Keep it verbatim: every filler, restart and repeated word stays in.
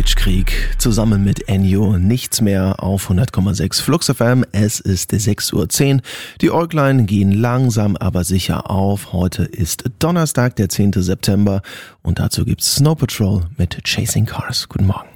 Blitzkrieg zusammen mit Ennio, nichts mehr auf hundert Komma sechs Flux F M. Es ist sechs Uhr zehn. Die Äuglein gehen langsam aber sicher auf. Heute ist Donnerstag, der zehnte September und dazu gibt's Snow Patrol mit Chasing Cars. Guten Morgen.